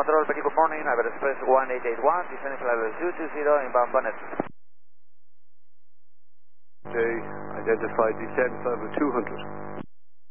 Control, very good morning. Iber Express 1881, descending level 220, inbound Bonnet. J, identified descent level 200.